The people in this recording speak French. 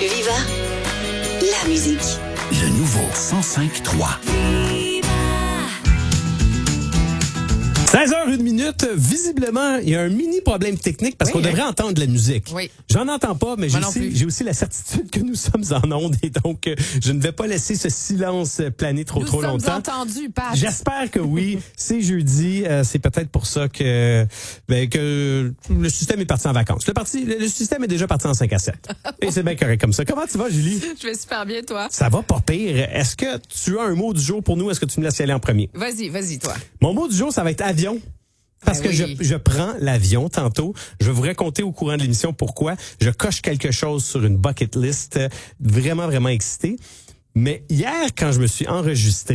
Viva, la musique. Le nouveau 105.3. 16h01. Visiblement, il y a un mini problème technique parce qu'on devrait entendre de la musique. Oui. J'en entends pas, mais Moi j'ai aussi la certitude que nous sommes en onde et donc je ne vais pas laisser ce silence planer trop longtemps. Nous sommes entendus, Pat. J'espère que oui. C'est jeudi. C'est peut-être pour ça que le système est parti en vacances. Le système est déjà parti en 5 à 7. Et c'est bien correct comme ça. Comment tu vas, Julie? Je vais super bien, toi. Ça va pas pire. Est-ce que tu as un mot du jour pour nous? Est-ce que tu me laisses y aller en premier? Vas-y, toi. Mon mot du jour, ça va être avion. Parce que je prends l'avion tantôt. Je vais vous raconter au courant de l'émission pourquoi. Je coche quelque chose sur une bucket list. Vraiment, vraiment excité. Mais hier, quand je me suis enregistré,